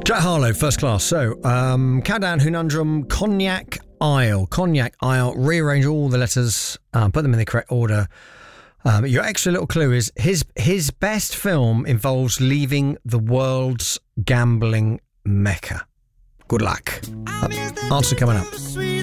Jack Harlow, First Class. So, countdown conundrum, Cognac Isle. Cognac Isle. Rearrange all the letters, put them in the correct order. Your extra little clue is his best film involves leaving the world's gambling mecca. Good luck. Answer coming up.